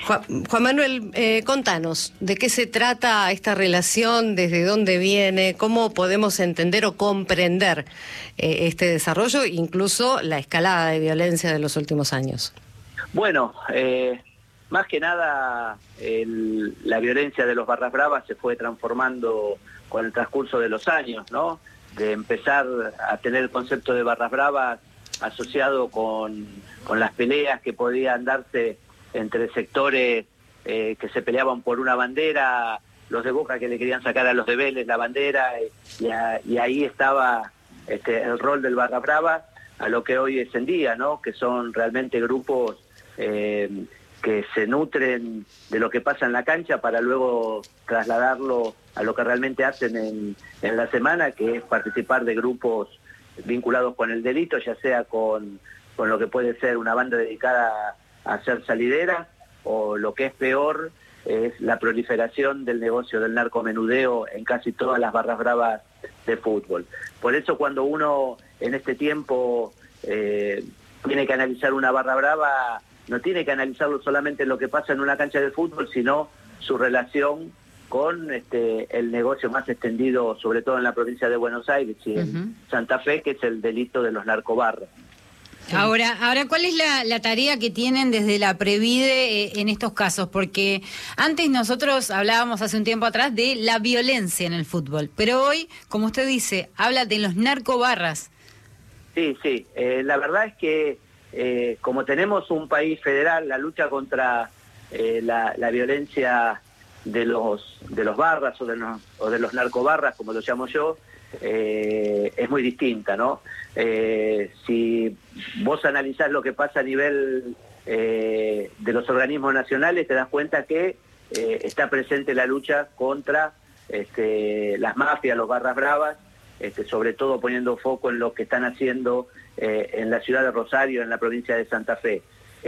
Juan Manuel, contanos, ¿de qué se trata esta relación? ¿Desde dónde viene? ¿Cómo podemos entender o comprender este desarrollo, incluso la escalada de violencia de los últimos años? Bueno, más que nada la violencia de los barras bravas se fue transformando con el transcurso de los años, ¿no? De empezar a tener el concepto de barras bravas asociado con las peleas que podían darse entre sectores que se peleaban por una bandera, los de Boca que le querían sacar a los de Vélez la bandera, y ahí estaba el rol del barra brava, a lo que hoy es en día, ¿no? Que son realmente grupos que se nutren de lo que pasa en la cancha para luego trasladarlo a lo que realmente hacen en la semana, que es participar de grupos vinculados con el delito, ya sea con lo que puede ser una banda dedicada a hacer salideras, o lo que es peor, es la proliferación del negocio del narcomenudeo en casi todas las barras bravas de fútbol. Por eso cuando uno en este tiempo tiene que analizar una barra brava, no tiene que analizarlo solamente en lo que pasa en una cancha de fútbol, sino su relación con el negocio más extendido, sobre todo en la provincia de Buenos Aires y en Santa Fe, que es el delito de los narcobarras. Ahora, ¿cuál es la tarea que tienen desde la Previde en estos casos? Porque antes nosotros hablábamos hace un tiempo atrás de la violencia en el fútbol, pero hoy, como usted dice, habla de los narcobarras. Sí, la verdad es que como tenemos un país federal, la lucha contra la violencia de los barras o de los narcobarras, como lo llamo yo, es muy distinta, ¿no? Si vos analizás lo que pasa a nivel de los organismos nacionales, te das cuenta que está presente la lucha contra las mafias, los barras bravas, sobre todo poniendo foco en lo que están haciendo en la ciudad de Rosario, en la provincia de Santa Fe.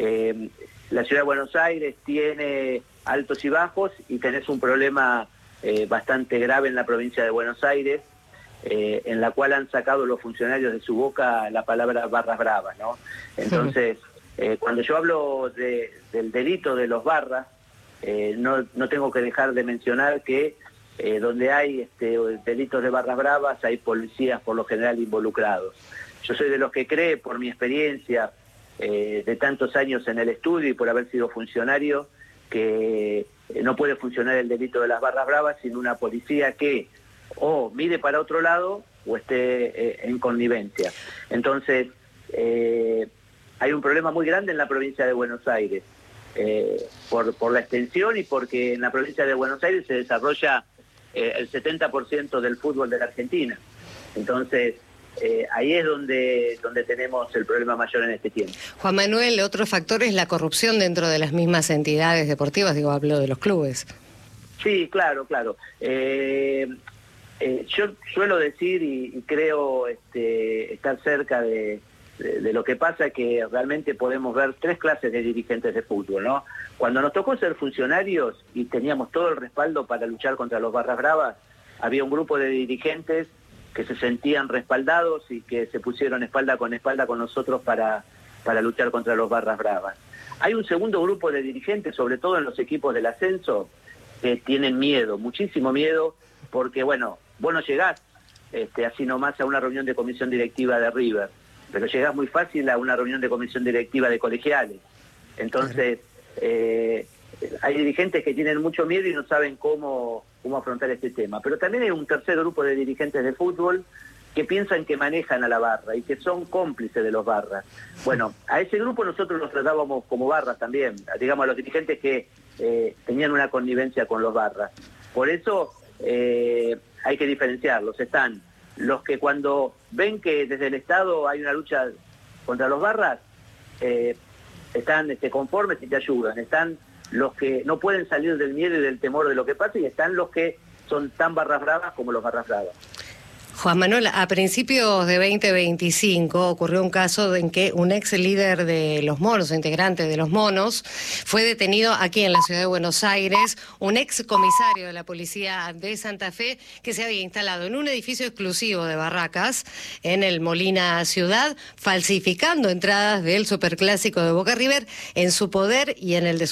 La ciudad de Buenos Aires tiene altos y bajos, y tenés un problema bastante grave en la provincia de Buenos Aires, en la cual han sacado los funcionarios de su boca la palabra barras bravas, ¿no? Entonces, cuando yo hablo del delito de los barras, no tengo que dejar de mencionar que donde hay delitos de barras bravas, hay policías por lo general involucrados. Yo soy de los que cree, por mi experiencia de tantos años en el estudio y por haber sido funcionario, que no puede funcionar el delito de las barras bravas sin una policía que o mire para otro lado o esté en connivencia. Entonces, hay un problema muy grande en la provincia de Buenos Aires, por la extensión y porque en la provincia de Buenos Aires se desarrolla el 70% del fútbol de la Argentina. Entonces, ahí es donde tenemos el problema mayor en este tiempo. Juan Manuel, otro factor es la corrupción dentro de las mismas entidades deportivas, hablo de los clubes. Sí, claro. Yo suelo decir y creo estar cerca de lo que pasa, que realmente podemos ver tres clases de dirigentes de fútbol, ¿no? Cuando nos tocó ser funcionarios y teníamos todo el respaldo para luchar contra los barras bravas, había un grupo de dirigentes que se sentían respaldados y que se pusieron espalda con nosotros para luchar contra los barras bravas. Hay un segundo grupo de dirigentes, sobre todo en los equipos del ascenso, que tienen miedo, muchísimo miedo, porque bueno, vos no llegás así nomás a una reunión de comisión directiva de River, pero llegás muy fácil a una reunión de comisión directiva de Colegiales. Entonces, hay dirigentes que tienen mucho miedo y no saben cómo afrontar este tema. Pero también hay un tercer grupo de dirigentes de fútbol que piensan que manejan a la barra y que son cómplices de los barras. Bueno, a ese grupo nosotros los tratábamos como barras también, digamos a los dirigentes que tenían una connivencia con los barras. Por eso hay que diferenciarlos. Están los que cuando ven que desde el Estado hay una lucha contra los barras, están conformes y te ayudan. Están los que no pueden salir del miedo y del temor de lo que pasa, y están los que son tan barras bravas como los barras bravas. Juan Manuel, a principios de 2025 ocurrió un caso en que un ex líder de los Monos, integrante de los Monos, fue detenido aquí en la ciudad de Buenos Aires, un ex comisario de la policía de Santa Fe que se había instalado en un edificio exclusivo de barracas en el Molina Ciudad, falsificando entradas del Superclásico de Boca River en su poder y en el de